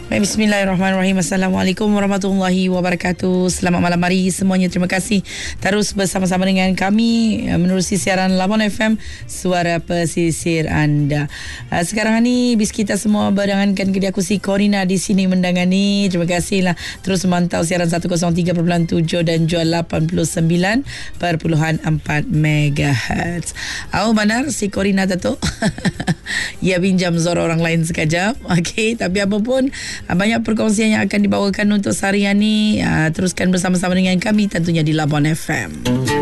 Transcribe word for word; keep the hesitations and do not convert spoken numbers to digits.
Baik, bismillahirrahmanirrahim. Assalamualaikum warahmatullahi wabarakatuh. Selamat malam hari semuanya. Terima kasih terus bersama-sama dengan kami menerusi siaran Labuan F M, suara pesisir anda. Sekarang ni bis kita semua berdengankan ke Diakusi Corina di sini mendangani. Terima kasihlah terus memantau siaran seratus tiga perpuluhan tujuh dan juga lapan puluh sembilan perpuluhan empat megahertz. Awak benar si Corina Dato'? Ia pinjam suara orang lain sekejap. Okey, tapi apapun, banyak perkongsian yang akan dibawakan untuk seharian ni. Uh, teruskan bersama-sama dengan kami tentunya di Labuan F M.